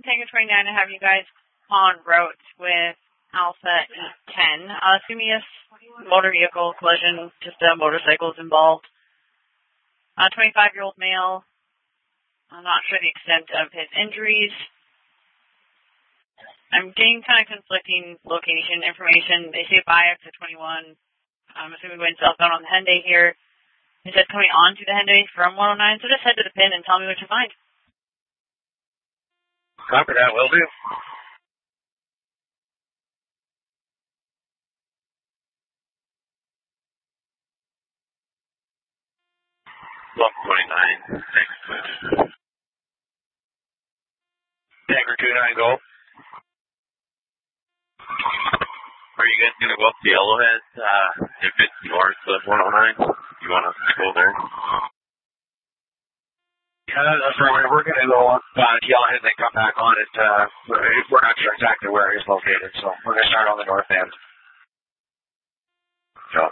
Tango 29 to have you guys on route with Alpha 810. It's going to be a motor vehicle collision, just motorcycles involved. 25-year-old male. I'm not sure the extent of his injuries. I'm getting kind of conflicting location information. They say by exit 21. I'm assuming going southbound on the Henday here. It says coming on to the Henday from 109, so just head to the pin and tell me what you find. Copy that, will do. Block 29, thanks. Tango 29, go. Are you guys going to go up the Yellowhead if it's north of 109? You want to go there? Yeah, that's right. We're going to go up Yellowhead and then come back on it. We're not sure exactly where it is located, so we're going to start on the north end.